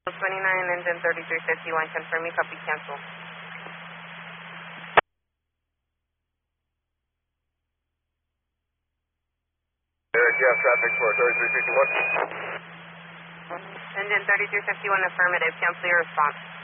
29, engine 3351, confirm me, copy, cancel. Gas traffic for 3351. Engine 3351, affirmative, cancel your response.